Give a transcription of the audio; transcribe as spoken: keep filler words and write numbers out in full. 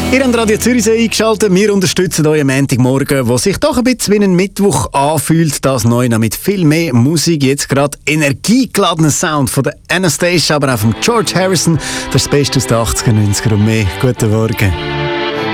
Ihr habt Radio Zürichsee eingeschaltet. Wir unterstützen euch am Montagmorgen, der sich doch ein bisschen wie ein Mittwoch anfühlt. Das neu noch mit viel mehr Musik. Jetzt gerade energiegeladener Sound von der Anastasia, aber auch von George Harrison. Das ist das Beste aus den achtziger, neunziger und mehr. Guten Morgen.